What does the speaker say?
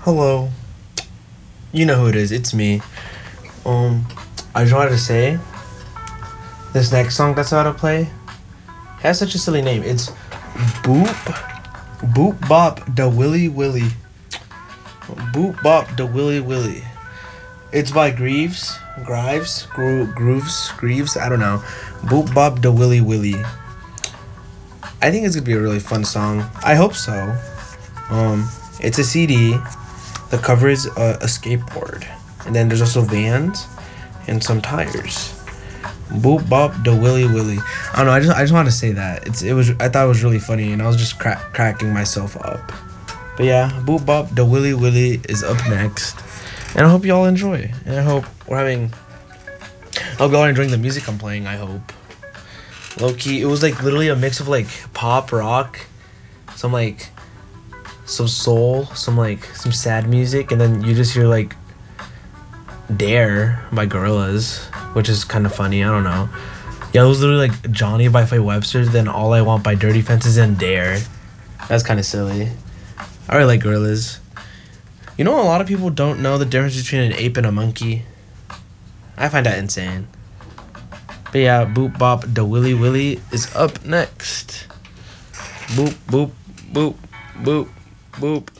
Hello. You know who it is. It's me. Um, I just wanted to say this next song that's about to play has such a silly name. It's Boop Boop Bop Da Willy Willy. Boop Bop Da Willy Willy. It's by Grooves. I don't know. Boop Bop Da Willy Willy. I think it's gonna be a really fun song. I hope so. It's a CD. The cover is a skateboard, and then there's also vans and some tires. Boop bop da willy willy. I don't know. I just want to say that I thought it was really funny, and I was just cracking myself up. But yeah, boop bop da willy willy is up next, and I hope y'all enjoy. And I hope y'all are enjoying the music I'm playing. I hope. Low key, it was like literally a mix of like pop rock, some soul, some sad music, and then you just hear like Dare by Gorillaz, which is kind of funny. I don't know. Yeah, it was literally like Johnny by Faye Webster, then All I Want by Dirty Fences, and Dare. That's kind of silly. I really like Gorillaz. You know, a lot of people don't know the difference between an ape and a monkey. I find that insane. But yeah, Boop Bop Da Willy Willy is up next. Boop, boop, boop, boop, boop.